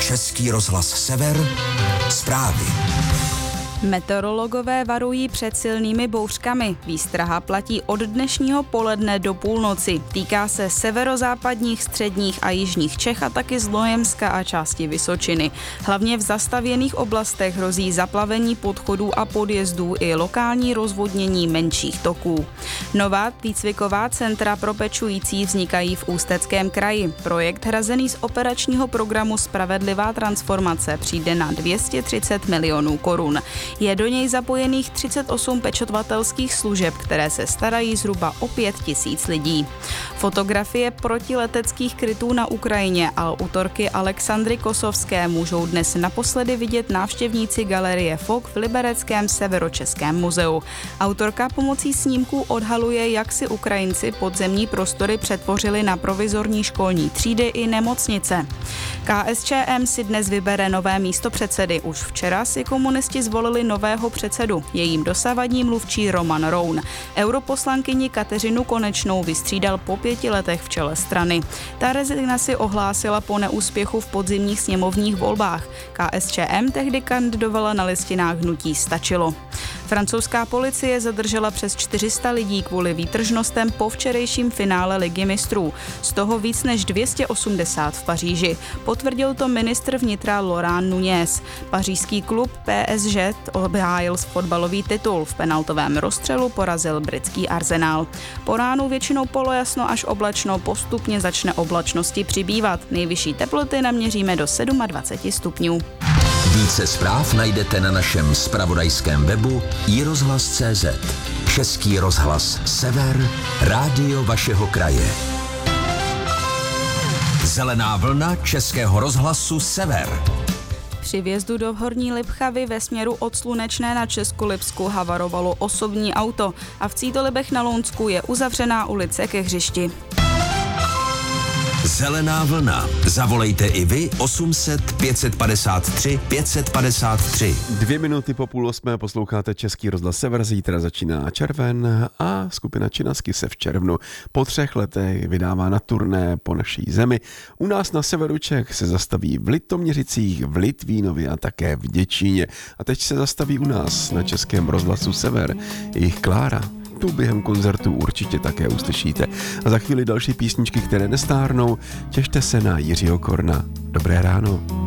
Český rozhlas Sever, zprávy. Meteorologové varují před silnými bouřkami. Výstraha platí od dnešního poledne do půlnoci. Týká se severozápadních, středních a jižních Čech a taky Znojemska a části Vysočiny. Hlavně v zastavěných oblastech hrozí zaplavení podchodů a podjezdů i lokální rozvodnění menších toků. Nová výcviková centra pro pečující vznikají v Ústeckém kraji. Projekt hrazený z operačního programu Spravedlivá transformace přijde na 230 milionů korun. Je do něj zapojených 38 pečovatelských služeb, které se starají zhruba o 5 000 lidí. Fotografie protileteckých krytů na Ukrajině a autorky Alexandry Kosovské můžou dnes naposledy vidět návštěvníci galerie FOK v libereckém Severočeském muzeu. Autorka pomocí snímků odhaluje, jak si Ukrajinci podzemní prostory přetvořili na provizorní školní třídy i nemocnice. KSČM si dnes vybere nové místopředsedy. Už včera si komunisti zvolili nového předsedu, jejím dosavadní mluvčí Roman Roun. Europoslankyni Kateřinu Konečnou vystřídal po 5 letech v čele strany. Ta rezignaci ohlásila po neúspěchu v podzimních sněmovních volbách. KSČM tehdy kandidovala na listinách hnutí Stačilo. Francouzská policie zadržela přes 400 lidí kvůli výtržnostem po včerejším finále Ligy mistrů. Z toho víc než 280 v Paříži. Potvrdil to ministr vnitra Laurent Nunez. Pařížský klub PSG obhájil fotbalový titul. V penaltovém rozstřelu porazil britský Arsenal. Po ránu většinou polojasno až oblačno, postupně začne oblačnosti přibývat. Nejvyšší teploty naměříme do 27 stupňů. Více zpráv najdete na našem zpravodajském webu iRozhlas.cz. Český rozhlas Sever, rádio vašeho kraje. Zelená vlna Českého rozhlasu Sever. Při vjezdu do Horní Lipchavy ve směru od Slunečné na Českolipsku havarovalo osobní auto a v Cítolibech na Lounsku je uzavřená ulice ke hřišti. Zelená vlna. Zavolejte i vy 800 553 553. 2 minuty po 7:30 posloucháte Český rozhlas Sever. Zítra začíná červen a skupina Činasky se v červnu po 3 letech vydává na turné po naší zemi. U nás na severu Čech se zastaví v Litoměřicích, v Litvínově a také v Děčíně. A teď se zastaví u nás na Českém rozhlasu Sever jejich Klára. Tu během koncertu určitě také uslyšíte. A za chvíli další písničky, které nestárnou. Těšte se na Jiřího Korna. Dobré ráno.